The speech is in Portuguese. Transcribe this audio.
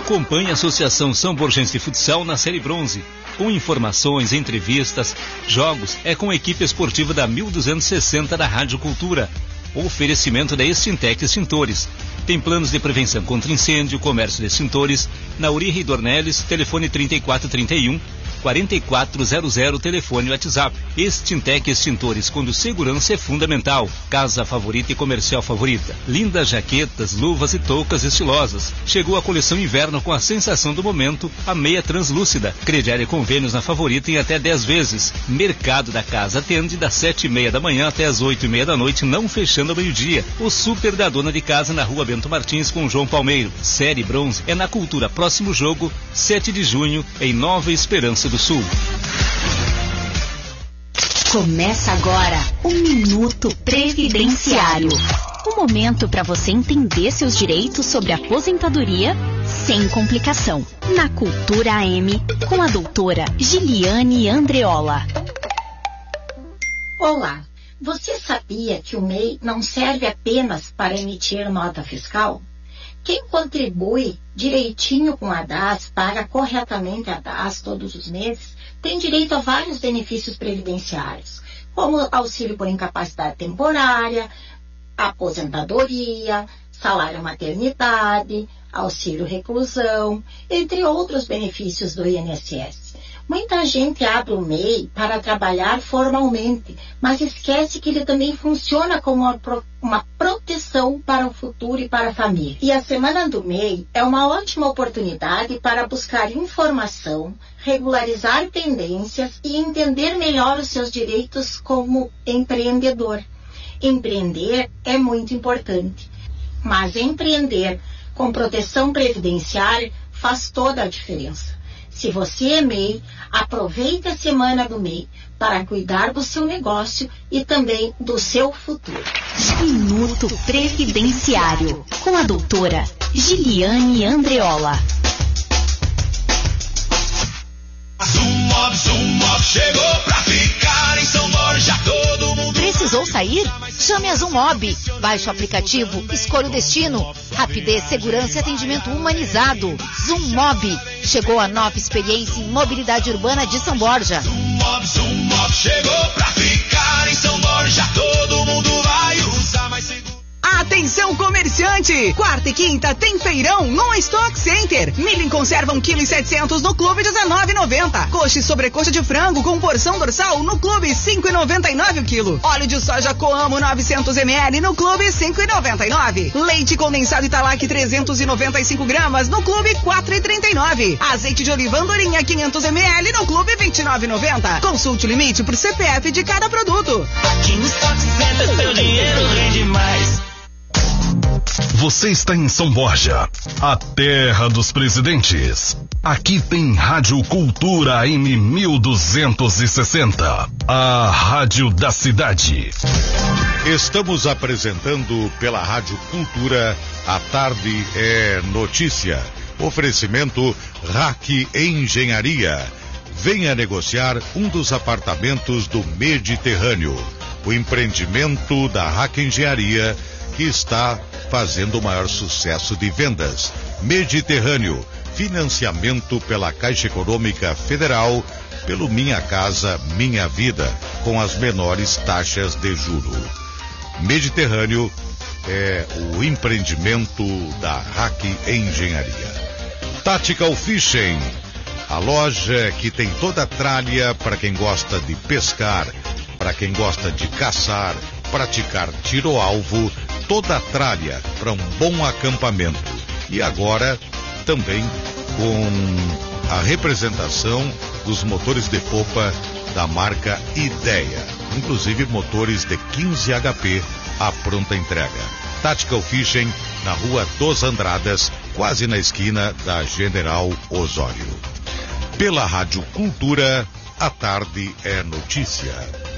Acompanhe a Associação São Borgense de Futsal na Série Bronze. Com informações, entrevistas, jogos, é com a equipe esportiva da 1260 da Rádio Cultura. Oferecimento da Extintec Extintores. Tem planos de prevenção contra incêndio, comércio de extintores, na Uri Dornelles, telefone 3431-4400, telefone WhatsApp. Extintec Extintores, quando segurança é fundamental. Casa favorita e comercial favorita. Lindas jaquetas, luvas e toucas estilosas. Chegou a coleção inverno com a sensação do momento, a meia translúcida. Crediário e convênios na favorita em até 10 vezes. Mercado da Casa atende das 7h30 da manhã até as 8h30 da noite, não fechando ao meio-dia. O Super da Dona de Casa na Rua Bento Martins com João Palmeiro. Série Bronze é na Cultura. Próximo jogo, 7 de junho, em Nova Esperança do Sul. Começa agora o Minuto Previdenciário. Um momento para você entender seus direitos sobre aposentadoria sem complicação. Na Cultura AM, com a doutora Giliane Andreola. Olá, você sabia que o MEI não serve apenas para emitir nota fiscal? Quem contribui direitinho com a DAS, paga corretamente a DAS todos os meses, tem direito a vários benefícios previdenciários, como auxílio por incapacidade temporária, aposentadoria, salário maternidade, auxílio reclusão, entre outros benefícios do INSS. Muita gente abre o MEI para trabalhar formalmente, mas esquece que ele também funciona como uma proteção para o futuro e para a família. E a Semana do MEI é uma ótima oportunidade para buscar informação, regularizar pendências e entender melhor os seus direitos como empreendedor. Empreender é muito importante, mas empreender com proteção previdenciária faz toda a diferença. Se você é MEI, aproveite a Semana do MEI para cuidar do seu negócio e também do seu futuro. Minuto Previdenciário, com a doutora Giliane Andreola. Zummob chegou pra ficar em São Borja, todo mundo. Precisou sair? Chame a Zummob. Baixe o aplicativo, escolha o destino. Rapidez, segurança e atendimento humanizado. Zummob. Chegou a nova experiência em mobilidade urbana de São Borja. Zummob chegou pra ficar em São Borja, todo mundo vai usar mais seguro. Atenção comerciante! Quarta e quinta tem feirão no Stock Center. Milho em conserva 1,7 kg no Clube R$19,90. Coxa e sobrecoxa de frango com porção dorsal no Clube R$5,99 o quilo. Óleo de soja Coamo 900 ml no Clube R$5,99. Leite condensado Italac 395 gramas no Clube R$4,39. Azeite de oliva Andorinha 500 ml no Clube R$29,90. Consulte o limite por CPF de cada produto. Aqui no Stock Center seu dinheiro rende mais. Você está em São Borja, a terra dos presidentes. Aqui tem Rádio Cultura AM 1260, a rádio da cidade. Estamos apresentando pela Rádio Cultura, A Tarde é Notícia. Oferecimento RAC Engenharia. Venha negociar um dos apartamentos do Mediterrâneo. O empreendimento da RAC Engenharia que está fazendo o maior sucesso de vendas. Mediterrâneo, financiamento pela Caixa Econômica Federal, pelo Minha Casa, Minha Vida, com as menores taxas de juro. Mediterrâneo é o empreendimento da RAC Engenharia. Tactical Fishing, a loja que tem toda a tralha para quem gosta de pescar, para quem gosta de caçar, praticar tiro ao alvo, toda a tralha para um bom acampamento. E agora também com a representação dos motores de popa da marca Ideia, inclusive motores de 15 HP à pronta entrega. Tactical Fishing na Rua dos Andradas, quase na esquina da General Osório. Pela Rádio Cultura, a tarde é notícia.